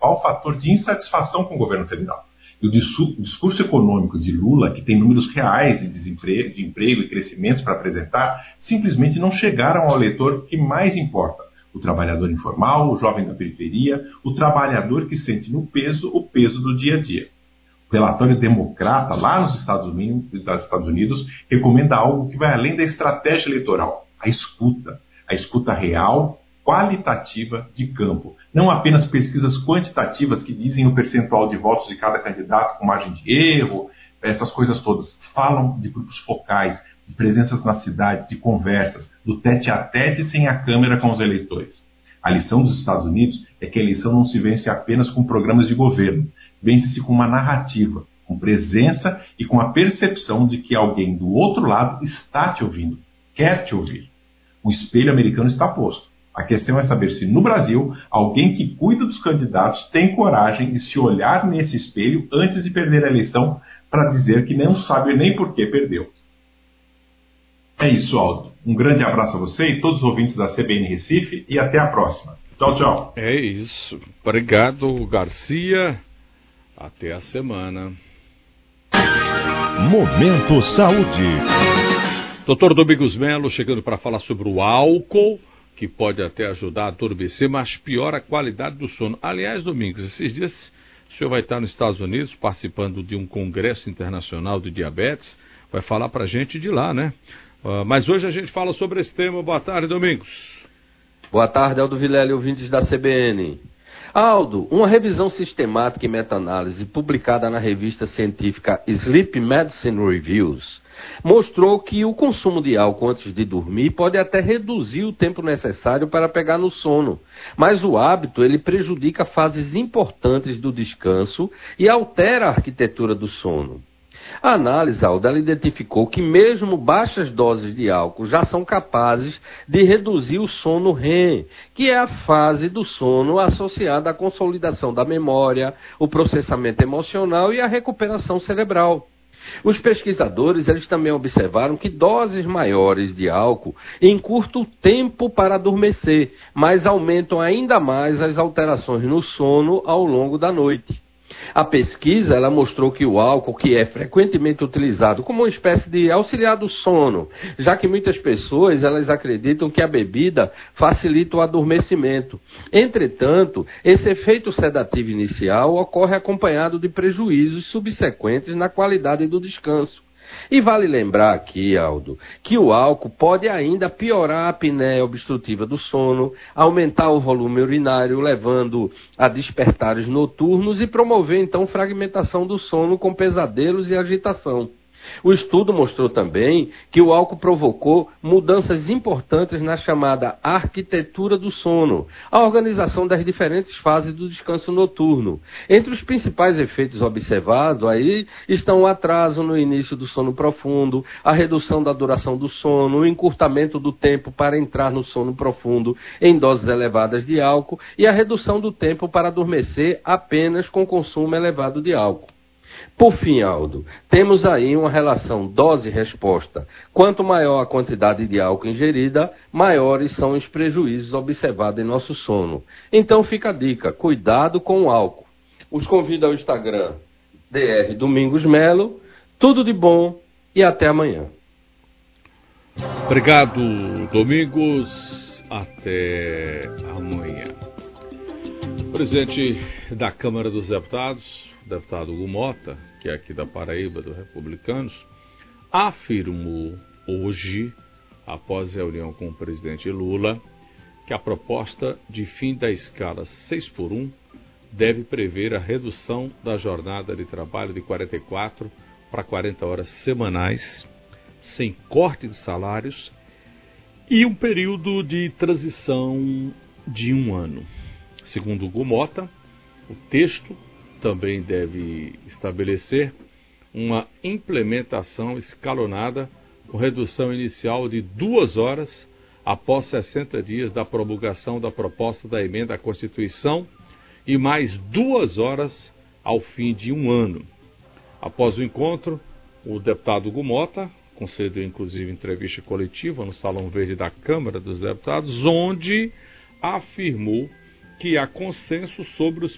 principal fator de insatisfação com o governo federal. E o discurso econômico de Lula, que tem números reais de emprego e crescimento para apresentar, simplesmente não chegaram ao eleitor que mais importa: o trabalhador informal, o jovem da periferia, o trabalhador que sente no peso o peso do dia a dia. O relatório democrata, lá nos Estados Unidos, recomenda algo que vai além da estratégia eleitoral: a escuta real, qualitativa de campo. Não apenas pesquisas quantitativas que dizem o percentual de votos de cada candidato com margem de erro, essas coisas todas. Falam de grupos focais, de presenças nas cidades, de conversas, do tete-a-tete sem a câmera com os eleitores. A lição dos Estados Unidos é que a eleição não se vence apenas com programas de governo, vence-se com uma narrativa, com presença e com a percepção de que alguém do outro lado está te ouvindo, quer te ouvir. O espelho americano está posto. A questão é saber se, no Brasil, alguém que cuida dos candidatos tem coragem de se olhar nesse espelho antes de perder a eleição para dizer que não sabe nem por que perdeu. É isso, Aldo. Um grande abraço a você e todos os ouvintes da CBN Recife e até a próxima. Tchau, tchau. É isso. Obrigado, Garcia. Até a semana. Momento Saúde. Dr. Domingos Melo chegando para falar sobre o álcool, que pode até ajudar a adormecer, mas piora a qualidade do sono. Aliás, Domingos, esses dias o senhor vai estar nos Estados Unidos participando de um congresso internacional de diabetes. Vai falar para a gente de lá, né? Mas hoje a gente fala sobre esse tema. Boa tarde, Domingos. Boa tarde, Aldo Vilela e ouvintes da CBN. Aldo, uma revisão sistemática e meta-análise publicada na revista científica Sleep Medicine Reviews mostrou que o consumo de álcool antes de dormir pode até reduzir o tempo necessário para pegar no sono, mas o hábito ele prejudica fases importantes do descanso e altera a arquitetura do sono. A análise, Aldo, ela identificou que mesmo baixas doses de álcool já são capazes de reduzir o sono REM, que é a fase do sono associada à consolidação da memória, o processamento emocional e a recuperação cerebral. Os pesquisadores eles também observaram que doses maiores de álcool encurtam o tempo para adormecer, mas aumentam ainda mais as alterações no sono ao longo da noite. A pesquisa ela mostrou que o álcool, que é frequentemente utilizado como uma espécie de auxiliar do sono, já que muitas pessoas elas acreditam que a bebida facilita o adormecimento. Entretanto, esse efeito sedativo inicial ocorre acompanhado de prejuízos subsequentes na qualidade do descanso. E vale lembrar aqui, Aldo, que o álcool pode ainda piorar a apneia obstrutiva do sono, aumentar o volume urinário, levando a despertares noturnos e promover, então, fragmentação do sono com pesadelos e agitação. O estudo mostrou também que o álcool provocou mudanças importantes na chamada arquitetura do sono, a organização das diferentes fases do descanso noturno. Entre os principais efeitos observados aí estão o atraso no início do sono profundo, a redução da duração do sono, o encurtamento do tempo para entrar no sono profundo em doses elevadas de álcool e a redução do tempo para adormecer apenas com consumo elevado de álcool. Por fim, Aldo, temos aí uma relação dose-resposta. Quanto maior a quantidade de álcool ingerida, maiores são os prejuízos observados em nosso sono. Então fica a dica, cuidado com o álcool. Os convido ao Instagram, Dr. Domingos Melo. Tudo de bom e até amanhã. Obrigado, Domingos. Até amanhã. Presidente da Câmara dos Deputados, o deputado Hugo Mota, que é aqui da Paraíba, do Republicanos, afirmou hoje, após reunião com o presidente Lula, que a proposta de fim da escala 6x1 deve prever a redução da jornada de trabalho de 44 para 40 horas semanais, sem corte de salários, e um período de transição de 1 ano. Segundo Hugo Mota, o texto também deve estabelecer uma implementação escalonada com redução inicial de 2 horas após 60 dias da promulgação da proposta da emenda à Constituição e mais 2 horas ao fim de 1 ano. Após o encontro, o deputado Hugo Mota concedeu inclusive entrevista coletiva no Salão Verde da Câmara dos Deputados, onde afirmou que há consenso sobre os